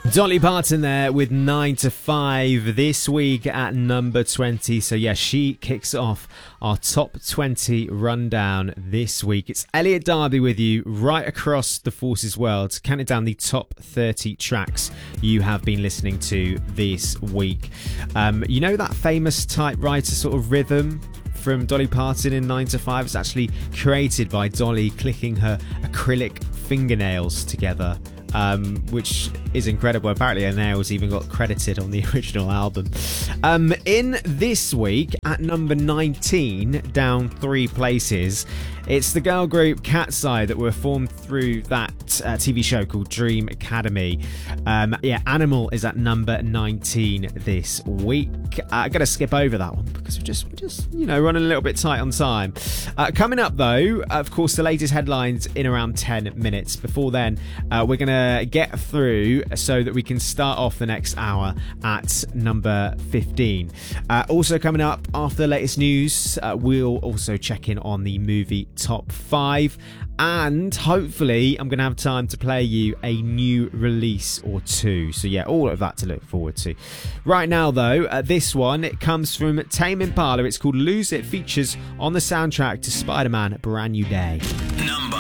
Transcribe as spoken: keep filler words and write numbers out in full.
Dolly Parton there with nine to five this week at number twenty. So yeah, she kicks off our top twenty rundown this week. It's Elliot Darby with you right across the Forces world, counting down the top thirty tracks you have been listening to this week. Um, you know that famous typewriter sort of rhythm from Dolly Parton in nine to five? It's actually created by Dolly clicking her acrylic fingernails together. Um, which is incredible. Apparently her nails even got credited on the original album. Um, in this week, at number nineteen, down three places, it's the girl group Cat's Eye that were formed through that uh, T V show called Dream Academy. Um, yeah, Animal is at number nineteen this week. Uh, I'm going to skip over that one because we're just, we're just, you know, running a little bit tight on time. Uh, coming up, though, of course, the latest headlines in around ten minutes. Before then, uh, we're going to get through so that we can start off the next hour at number fifteen. Uh, also coming up after the latest news, uh, we'll also check in on the movie top five, and hopefully I'm going to have time to play you a new release or two. So yeah, all of that to look forward to. Right now though, uh, this one, it comes from Tame Impala. It's called Lose It, features on the soundtrack to Spider-Man Brand New Day.